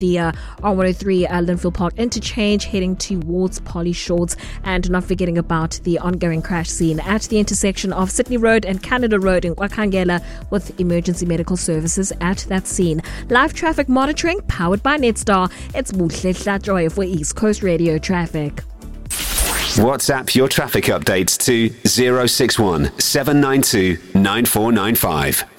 the R103 Linfield Park interchange heading towards Polly Shorts, and not forgetting about the ongoing crash scene at the intersection of Sydney Road and Canada Road in Kwakangela, with emergency medical services at that scene. Live traffic monitoring powered by Netstar. It's Buhle Hlatjoy for East Coast Radio Traffic. WhatsApp your traffic updates to 061 792 9495.